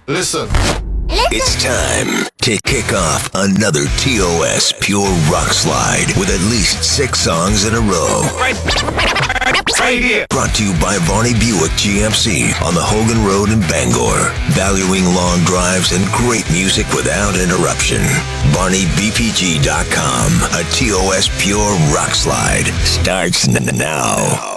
Listen. It's time to kick off another TOS Pure Rock Slide with at least 6 songs in a row. Right here. Brought to you by Varney Buick GMC on the Hogan Road in Bangor. Valuing long drives and great music without interruption. VarneyBPG.com. A TOS Pure Rock Slide starts now.